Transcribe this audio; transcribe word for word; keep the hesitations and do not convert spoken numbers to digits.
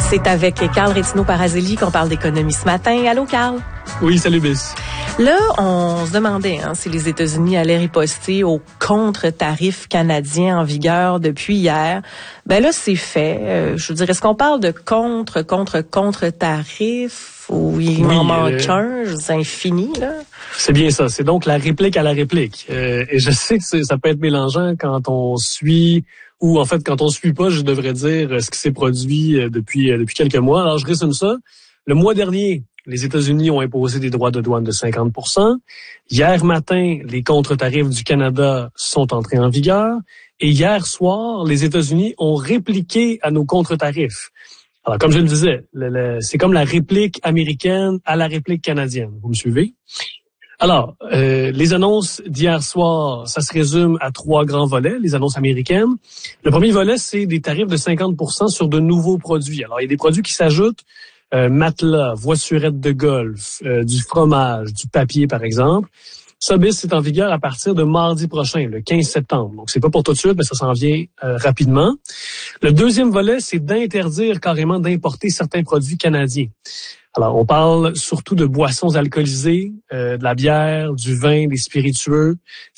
C'est avec Carl Rétino-Parazelli qu'on parle d'économie ce matin. Allô, Carl? Oui, salut, Biss. Là, on se demandait hein, si les États-Unis allaient riposter aux contre-tarifs canadiens en vigueur depuis hier. Ben là, c'est fait. Euh, je veux dire, est-ce qu'on parle de contre, contre, contre-tarifs ou il oui, en manque euh, un? C'est infini, là. C'est bien ça. C'est donc la réplique à la réplique. Euh, et je sais que c'est, ça peut être mélangeant quand on suit, ou en fait, quand on suit pas, je devrais dire ce qui s'est produit depuis, depuis quelques mois. Alors, je résume ça. Le mois dernier, les États-Unis ont imposé des droits de douane de cinquante pour cent. Hier matin, les contre-tarifs du Canada sont entrés en vigueur. Et hier soir, les États-Unis ont répliqué à nos contre-tarifs. Alors, comme je le disais, le, le, c'est comme la réplique américaine à la réplique canadienne. Vous me suivez? Alors, euh, les annonces d'hier soir, ça se résume à trois grands volets, les annonces américaines. Le premier volet, c'est des tarifs de cinquante pour cent sur de nouveaux produits. Alors, il y a des produits qui s'ajoutent, euh, matelas, voiturettes de golf, euh, du fromage, du papier, par exemple. Ça, Biss, c'est en vigueur à partir de mardi prochain, le quinze septembre. Donc, c'est pas pour tout de suite, mais ça s'en vient euh, rapidement. Le deuxième volet, c'est d'interdire carrément d'importer certains produits canadiens. Alors, on parle surtout de boissons alcoolisées, euh, de la bière, du vin, des spiritueux.